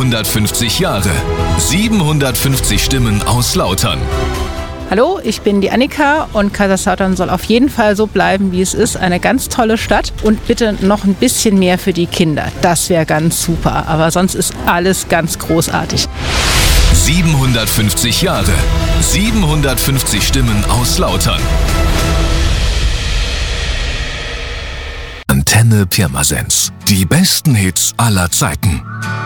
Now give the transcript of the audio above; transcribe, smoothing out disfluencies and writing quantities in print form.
750 Jahre. 750 Stimmen aus Lautern. Hallo, ich bin die Annika und Kaiserslautern soll auf jeden Fall so bleiben, wie es ist. Eine ganz tolle Stadt und bitte noch ein bisschen mehr für die Kinder. Das wäre ganz super, aber sonst ist alles ganz großartig. 750 Jahre. 750 Stimmen aus Lautern. Antenne Pirmasens. Die besten Hits aller Zeiten.